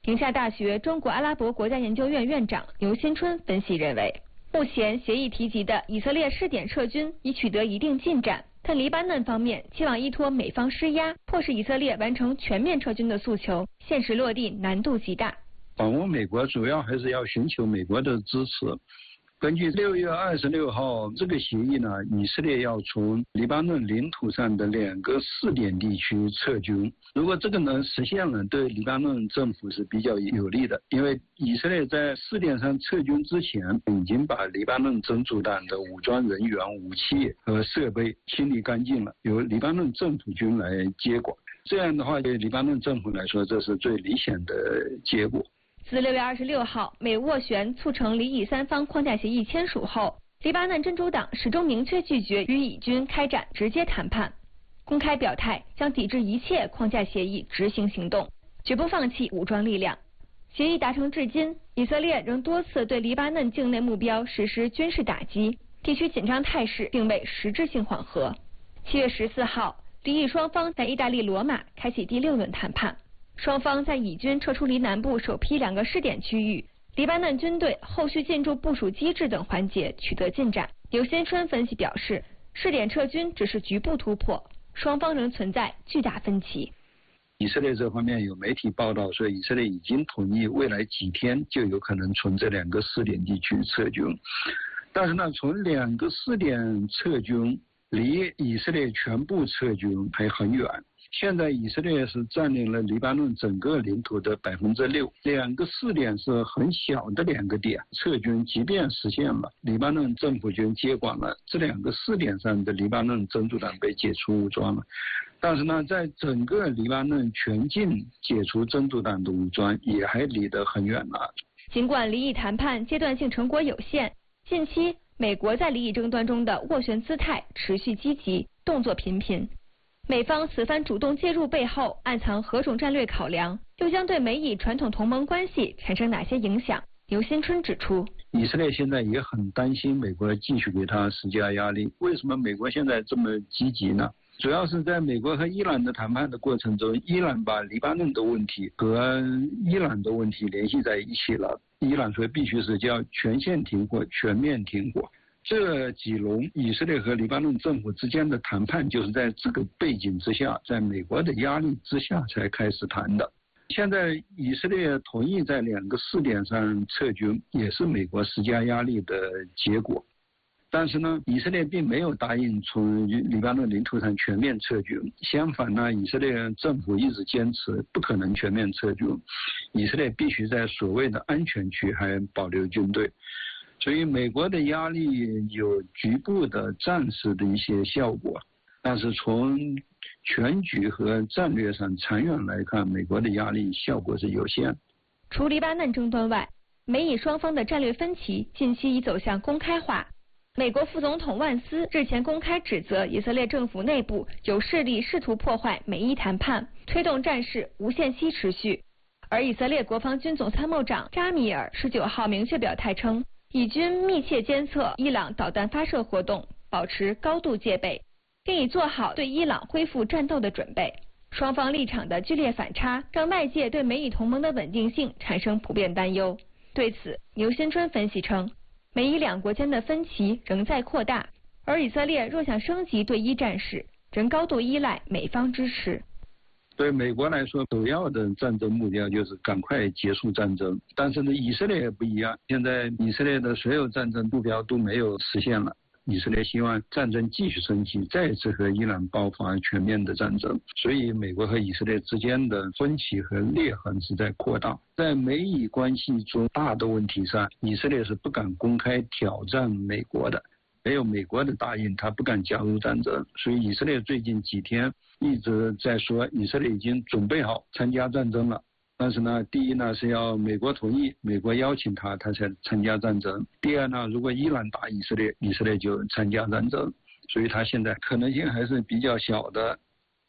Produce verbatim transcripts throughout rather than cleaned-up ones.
宁夏大学中国阿拉伯国家研究院院长刘新春分析认为，目前协议提及的以色列试点撤军已取得一定进展，但黎巴嫩方面期望依托美方施压，迫使以色列完成全面撤军的诉求，现实落地难度极大。 访问美国主要还是要寻求美国的支持。根据六月二十六号这个协议呢，以色列要从黎巴嫩领土上的两个试点地区撤军。如果这个能实现了，对黎巴嫩政府是比较有利的，因为以色列在试点上撤军之前，已经把黎巴嫩真主党的武装人员、武器和设备清理干净了，由黎巴嫩政府军来接管。这样的话，对黎巴嫩政府来说，这是最理想的结果。 自六月二十六号美斡旋促成黎以三方框架协议签署后，黎巴嫩真主党始终明确拒绝与以军开展直接谈判，公开表态将抵制一切框架协议执行行动，绝不放弃武装力量。协议达成至今，以色列仍多次对黎巴嫩境内目标实施军事打击，地区紧张态势并未实质性缓和。七月十四号，黎以双方在意大利罗马开启第六轮谈判。双方在以军撤出黎南部首批两个试点区域、黎巴嫩军队后续进驻部署机制等环节取得进展。刘新春分析表示，试点撤军只是局部突破，双方仍存在巨大分歧。 以色列这方面有媒体报道说，以色列已经同意未来几天就有可能从这两个试点地区撤军，但是呢，从两个试点撤军离以色列全部撤军还很远。现在以色列是占领了黎巴嫩整个领土的百分之六，两个试点是很小的两个点，撤军即便实现了，黎巴嫩政府军接管了这两个试点上的黎巴嫩真主党被解除武装了，但是呢，在整个黎巴嫩全境解除真主党的武装也还离得很远了。 尽管黎以谈判阶段性成果有限，近期美国在黎以争端中的斡旋姿态持续积极，动作频频。美方此番主动介入背后暗藏何种战略考量，又将对美以传统同盟关系产生哪些影响？刘新春指出， 以色列现在也很担心美国继续给他施加压力。为什么美国现在这么积极呢？主要是在美国和伊朗的谈判的过程中，伊朗把黎巴嫩的问题和伊朗的问题联系在一起了。伊朗说必须是叫全线停火、全面停火。这几轮以色列和黎巴嫩政府之间的谈判，就是在这个背景之下，在美国的压力之下才开始谈的。现在以色列同意在两个试点上撤军，也是美国施加压力的结果。但是呢，以色列并没有答应从黎巴嫩领土上全面撤军，相反呢，以色列政府一直坚持不可能全面撤军，以色列必须在所谓的安全区还保留军队。所以美国的压力有局部的暂时的一些效果，但是从全局和战略上长远来看，美国的压力效果是有限。 除黎巴嫩争端外，美以双方的战略分歧近期已走向公开化。美国副总统万斯日前公开指责以色列政府内部有势力试图破坏美伊谈判，推动战事无限期持续。而以色列国防军总参谋长扎米尔十九号明确表态称，以军密切监测伊朗导弹发射活动，保持高度戒备，并已做好对伊朗恢复战斗的准备。双方立场的剧烈反差，让外界对美以同盟的稳定性产生普遍担忧。对此，刘新春分析称，美以两国间的分歧仍在扩大，而以色列若想升级对伊战事，仍高度依赖美方支持。 对美国来说，首要的战争目标就是赶快结束战争。但是呢，以色列也不一样，现在以色列的所有战争目标都没有实现了。以色列希望战争继续升级，再次和伊朗爆发全面的战争。所以美国和以色列之间的分歧和裂痕是在扩大。在美以关系中大的问题上，以色列是不敢公开挑战美国的。没有美国的答应，他不敢加入战争。所以以色列最近几天一直在说，以色列已经准备好参加战争了。但是呢，第一呢是要美国同意，美国邀请他，他才参加战争。第二呢，如果伊朗打以色列，以色列就参加战争。所以他现在可能性还是比较小的。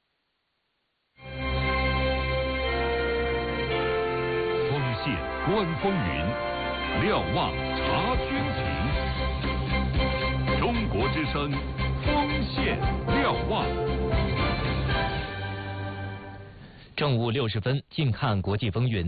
锋线观风云，瞭望察军情。中国之声，锋线瞭望。 正午六十分，静看国际风云。